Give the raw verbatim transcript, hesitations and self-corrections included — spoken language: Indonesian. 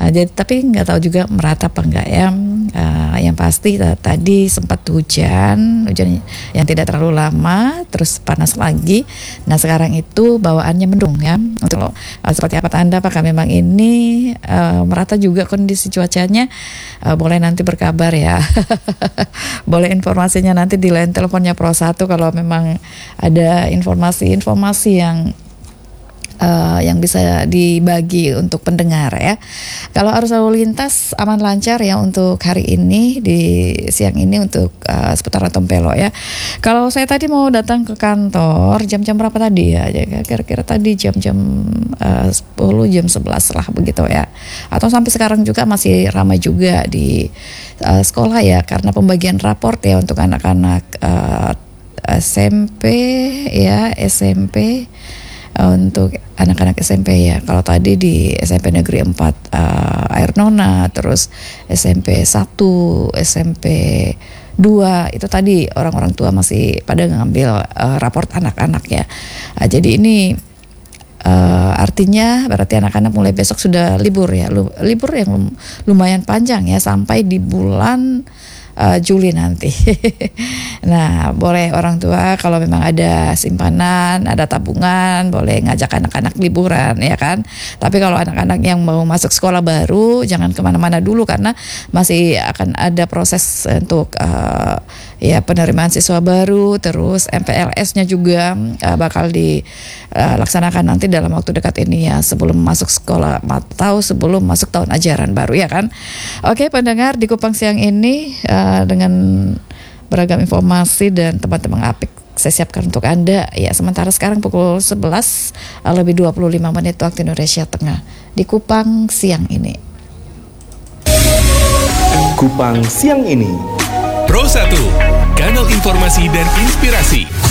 Uh, jadi tapi nggak tahu juga merata apa enggak ya. Uh, yang pasti uh, tadi sempat hujan, hujan yang tidak terlalu lama, terus panas lagi. Nah sekarang itu bawaannya mendung ya. Untuk uh, seperti apa tanda apakah memang ini uh, merata juga kondisi cuacanya? Uh, boleh nanti berkabar ya. Boleh informasinya nanti di line teleponnya Pro satu kalau memang ada informasi-informasi yang Uh, yang bisa dibagi untuk pendengar ya. Kalau arus lalu lintas aman lancar ya untuk hari ini di siang ini untuk uh, seputaran Tompelo ya. Kalau saya tadi mau datang ke kantor jam-jam berapa tadi ya? Kira-kira tadi jam-jam uh, sepuluh jam sebelas lah begitu ya. Atau sampai sekarang juga masih ramai juga di uh, sekolah ya karena pembagian raport ya untuk anak-anak uh, S M P ya, S M P. Untuk anak-anak S M P ya. Kalau tadi di S M P Negeri empat uh, Air Nona, terus S M P satu, S M P dua itu tadi orang-orang tua masih pada ngambil uh, raport anak-anak ya. Uh, jadi ini uh, artinya berarti anak-anak mulai besok sudah libur ya. Libur yang lumayan panjang ya sampai di bulan Uh, Juli nanti. Nah, boleh orang tua kalau memang ada simpanan, ada tabungan, boleh ngajak anak-anak liburan ya kan. Tapi kalau anak-anak yang mau masuk sekolah baru, jangan kemana-mana dulu karena masih akan ada proses untuk uh, ya penerimaan siswa baru, terus M P L S-nya juga uh, bakal dilaksanakan uh, nanti dalam waktu dekat ini ya sebelum masuk sekolah atau sebelum masuk tahun ajaran baru ya kan. Oke pendengar di Kupang siang ini uh, dengan beragam informasi dan teman-teman apik saya siapkan untuk Anda ya. Sementara sekarang pukul sebelas lebih dua puluh lima menit waktu Indonesia Tengah di Kupang siang ini. Kupang siang ini Pro satu, kanal informasi dan inspirasi.